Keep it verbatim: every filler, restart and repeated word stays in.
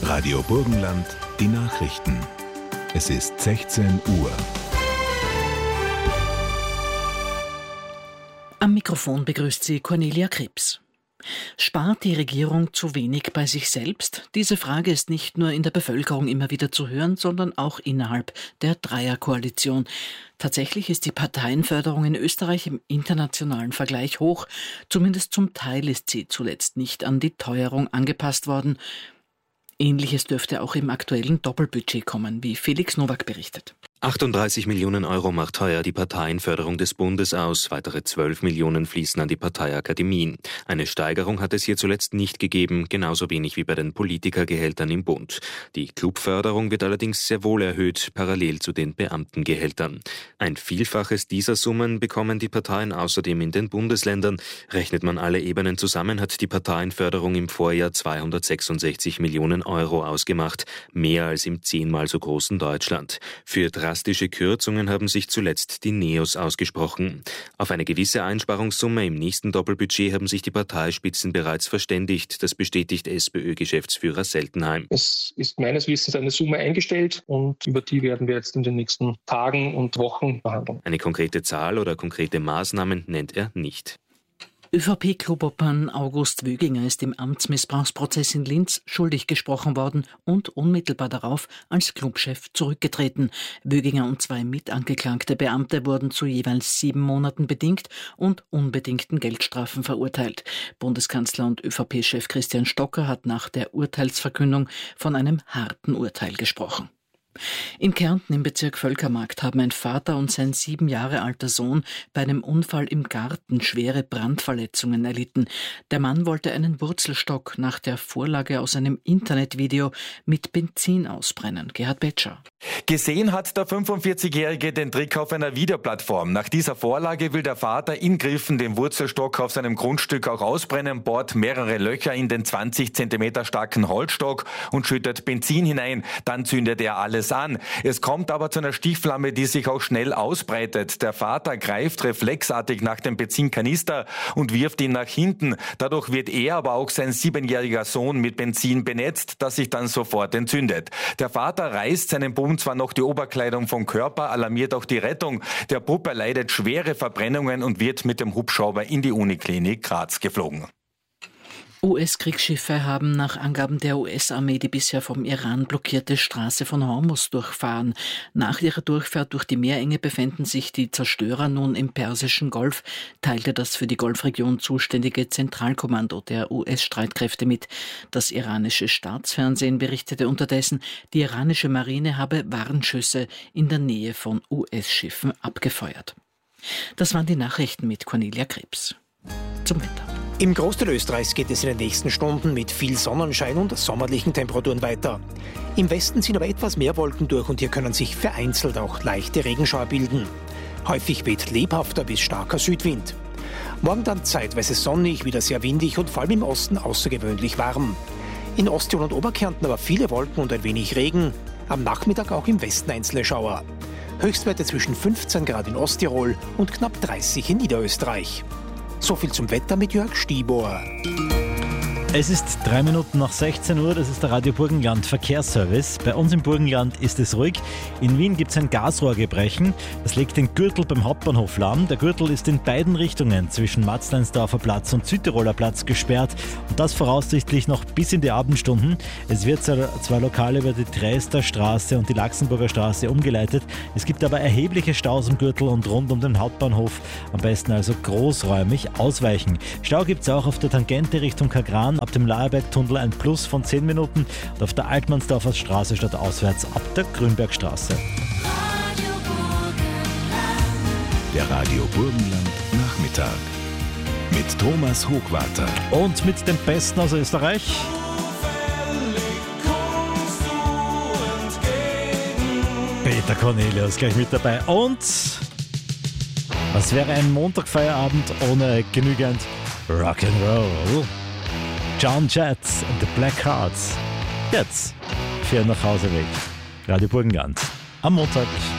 Radio Burgenland, die Nachrichten. Es ist sechzehn Uhr. Am Mikrofon begrüßt sie Cornelia Krebs. Spart die Regierung zu wenig bei sich selbst? Diese Frage ist nicht nur in der Bevölkerung immer wieder zu hören, sondern auch innerhalb der Dreierkoalition. Tatsächlich ist die Parteienförderung in Österreich im internationalen Vergleich hoch. Zumindest zum Teil ist sie zuletzt nicht an die Teuerung angepasst worden. Ähnliches dürfte auch im aktuellen Doppelbudget kommen, wie Felix Nowak berichtet. achtunddreißig Millionen Euro macht heuer die Parteienförderung des Bundes aus. Weitere zwölf Millionen fließen an die Parteiakademien. Eine Steigerung hat es hier zuletzt nicht gegeben, genauso wenig wie bei den Politikergehältern im Bund. Die Clubförderung wird allerdings sehr wohl erhöht, parallel zu den Beamtengehältern. Ein Vielfaches dieser Summen bekommen die Parteien außerdem in den Bundesländern. Rechnet man alle Ebenen zusammen, hat die Parteienförderung im Vorjahr zweihundertsechsundsechzig Millionen Euro ausgemacht, mehr als im zehnmal so großen Deutschland. Für drastische Kürzungen haben sich zuletzt die Neos ausgesprochen. Auf eine gewisse Einsparungssumme im nächsten Doppelbudget haben sich die Parteispitzen bereits verständigt. Das bestätigt SPÖ-Geschäftsführer Seltenheim. Es ist meines Wissens eine Summe eingestellt und über die werden wir jetzt in den nächsten Tagen und Wochen verhandeln. Eine konkrete Zahl oder konkrete Maßnahmen nennt er nicht. ÖVP-Klubobmann August Wöginger ist im Amtsmissbrauchsprozess in Linz schuldig gesprochen worden und unmittelbar darauf als Clubchef zurückgetreten. Wöginger und zwei mitangeklagte Beamte wurden zu jeweils sieben Monaten bedingt und unbedingten Geldstrafen verurteilt. Bundeskanzler und ÖVP-Chef Christian Stocker hat nach der Urteilsverkündung von einem harten Urteil gesprochen. In Kärnten im Bezirk Völkermarkt haben ein Vater und sein sieben Jahre alter Sohn bei einem Unfall im Garten schwere Brandverletzungen erlitten. Der Mann wollte einen Wurzelstock nach der Vorlage aus einem Internetvideo mit Benzin ausbrennen. Gerhard Betscher. Gesehen hat der fünfundvierzigjährige den Trick auf einer Videoplattform. Nach dieser Vorlage will der Vater in Griffen den Wurzelstock auf seinem Grundstück auch ausbrennen, bohrt mehrere Löcher in den zwanzig Zentimeter starken Holzstock und schüttet Benzin hinein. Dann zündet er alles an. Es kommt aber zu einer Stichflamme, die sich auch schnell ausbreitet. Der Vater greift reflexartig nach dem Benzinkanister und wirft ihn nach hinten. Dadurch wird er, aber auch sein siebenjähriger Sohn mit Benzin benetzt, das sich dann sofort entzündet. Der Vater reißt seinem Bub zwar noch die Oberkleidung vom Körper, alarmiert auch die Rettung. Der Bub erleidet schwere Verbrennungen und wird mit dem Hubschrauber in die Uniklinik Graz geflogen. U S-Kriegsschiffe haben nach Angaben der U S-Armee die bisher vom Iran blockierte Straße von Hormuz durchfahren. Nach ihrer Durchfahrt durch die Meerenge befänden sich die Zerstörer nun im Persischen Golf, teilte das für die Golfregion zuständige Zentralkommando der U S-Streitkräfte mit. Das iranische Staatsfernsehen berichtete unterdessen, die iranische Marine habe Warnschüsse in der Nähe von U S-Schiffen abgefeuert. Das waren die Nachrichten mit Cornelia Krebs. Zum Wetter. Im Großteil Österreichs geht es in den nächsten Stunden mit viel Sonnenschein und sommerlichen Temperaturen weiter. Im Westen ziehen aber etwas mehr Wolken durch und hier können sich vereinzelt auch leichte Regenschauer bilden. Häufig weht lebhafter bis starker Südwind. Morgen dann zeitweise sonnig, wieder sehr windig und vor allem im Osten außergewöhnlich warm. In Osttirol und Oberkärnten aber viele Wolken und ein wenig Regen. Am Nachmittag auch im Westen einzelne Schauer. Höchstwerte zwischen fünfzehn Grad in Osttirol und knapp dreißig in Niederösterreich. So viel zum Wetter mit Jörg Stieber. Es ist drei Minuten nach sechzehn Uhr, das ist der Radio Burgenland Verkehrsservice. Bei uns im Burgenland ist es ruhig. In Wien gibt es ein Gasrohrgebrechen. Das legt den Gürtel beim Hauptbahnhof lahm. Der Gürtel ist in beiden Richtungen zwischen Matzleinsdorfer Platz und Südtiroler Platz gesperrt. Und das voraussichtlich noch bis in die Abendstunden. Es wird zwar lokal über die Dresder Straße und die Laxenburger Straße umgeleitet. Es gibt aber erhebliche Staus am Gürtel und rund um den Hauptbahnhof. Am besten also großräumig ausweichen. Stau gibt es auch auf der Tangente Richtung Kagran. Ab dem Laerbergtunnel ein Plus von zehn Minuten und auf der Altmannsdorfer Straße statt auswärts ab der Grünbergstraße. Der Radio Burgenland Nachmittag mit Thomas Hochwarter. Und mit dem Besten aus Österreich. Peter Cornelius gleich mit dabei. Und was wäre ein Montagfeierabend ohne genügend Rock'n'Roll? John Jett und The Black Hearts. Jetzt für nach Hause weg. Radio Burgenland am Montag.